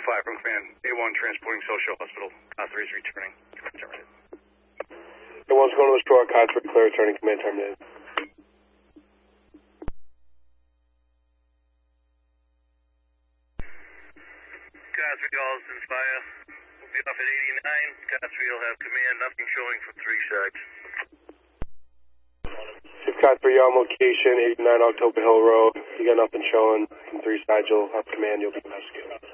from command. A1 transporting social hospital. Car 3 is returning. Command terminated. A1's going to the store. Car 3 clear, returning. Command terminated. Car 3 Alston Fire. We'll be off at 89. Car 3 will have command. Nothing showing from 3 sides. Car 3, you're on location, 89 October Hill Road. You got nothing showing from 3 sides. You'll have command. You'll be investigated.